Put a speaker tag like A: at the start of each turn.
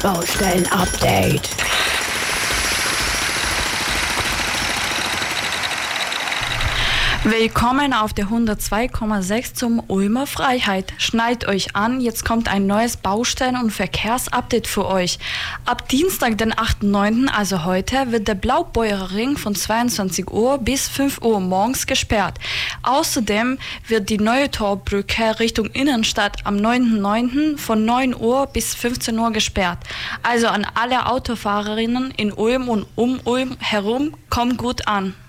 A: Baustellen-Update. Willkommen auf der 102,6 zum Ulmer Freiheit. Schnallt euch an, jetzt kommt ein neues Baustellen- und Verkehrsupdate für euch. Ab Dienstag, den 8.9., also heute, wird der Blaubeurer Ring von 22 Uhr bis 5 Uhr morgens gesperrt. Außerdem wird die neue Torbrücke Richtung Innenstadt am 9.9. von 9 Uhr bis 15 Uhr gesperrt. Also an alle Autofahrerinnen in Ulm und um Ulm herum, kommt gut an.